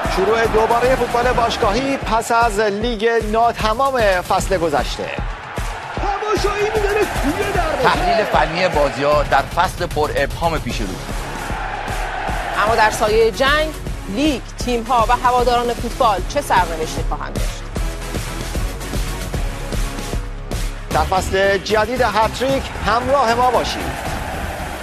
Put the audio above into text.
شروع دوباره فوتبال باشگاهی پس از لیگ ناتمام فصل گذشته. تماشایی می‌داره توی دروازه. تحلیل فنی بازی‌ها در فصل پر ابهام پیش رو. اما در سایه جنگ لیگ، تیم‌ها و هواداران فوتبال چه سرنوشتی خواهند داشت؟ در فصل جدید هتریک همراه ما باشید.